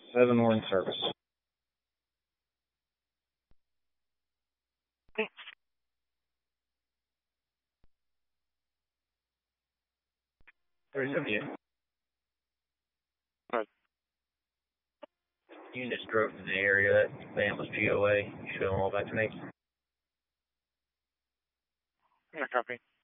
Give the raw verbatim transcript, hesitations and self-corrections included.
seven more in service. Yeah. Right. You just drove to the area that van was G O A. You show them all back to me. Yeah, copy.